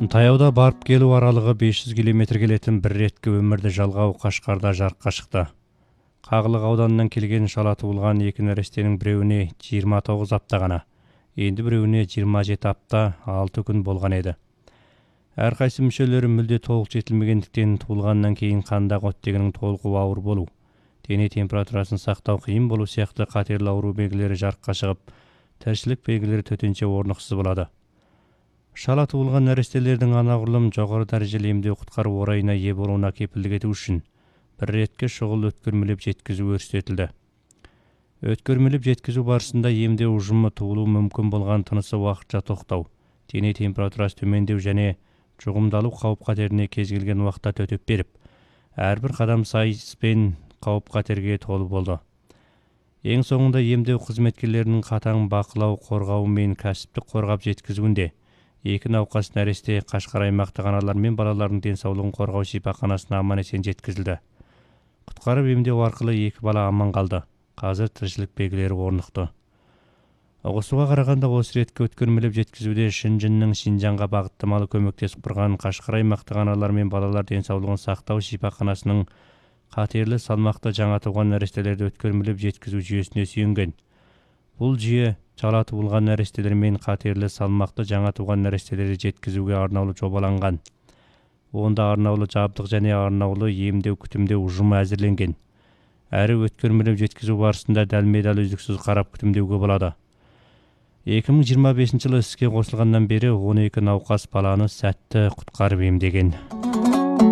Таяуда барып келу аралығы 500 км келетін бір реткі өмірді жалғау Қашқарда жарыққа шықты. Қағылық ауданынан келген шала туылған екі нәрестенің біреуіне 29 апта ғана, енді біреуіне 27 апта 6 күн болған еді. Әрқайсы мүшелері мүлде толық жетілмегендіктен туылғаннан кейін қандағы оттегінің толқу ауыр болу, дене температурасын сақтау қиын болу сияқты қатерлі ауру белгілері жарыққа шығып, тіршілік белгілері төтенше орнықсыз болады. Шала туылған нәрестелердің анағұрлым жоғары дәрежелі емдеу құтқару орайына ие болуына кепілдік ету үшін бір ретке шұғыл өткөрмелеп жеткізу өрістетілді. Өткөрмелеп жеткізу барысында емдеу ұжымы туылу мүмкін болған тынысы уақытша тоқтау, дене температурасы төмендеу және жұғымдалу қауіп-қатеріне кез келген уақытта төтеп беріп, әрбір қадам сайыспен қауіп-қатерге толы болды. Ең соңында емдеу қызметкерлерінің қатаң бақылау, қорғауы мен кәсіптік қорғап жеткізуінде екі науқас нәресте Қашқар аймақтық аналар мен балалардың денсаулығын қорғау шипаханасына аман-есен жеткізілді. Құтқарып емдеу арқылы екі бала аман қалды. Қазір тіршілік белгілері орнықты. Ұғысуға қарағанда осы ретке өткөрмелеп жеткізуде Шынжыңның Шинжанға бағыттамалы көмектесіп тұрған Қашқар аймақтық аналар мен балалар денсаулығын сақтау шипаханасының қатерлі салмақты жаңа туған нәрестелерді өткөрмелеп жеткізу жүйесіне сүйенген. Бұл жүйе шала туылған нәрестелер мен қатерлі салмақты жаңа туған нәрестелерді жеткізуге арнаулы жобаланған. Онда арнаулы жабдық және арнаулы емдеу күтімдеу ұжымы әзірленген. Әрі өткөрмелеп жеткізу барысында дәлме-дәл үздіксіз қарап күтімдеуге болады. 2025 жылы іске қосылғаннан бері 12 науқас баланы сәтті құтқарып емдеген.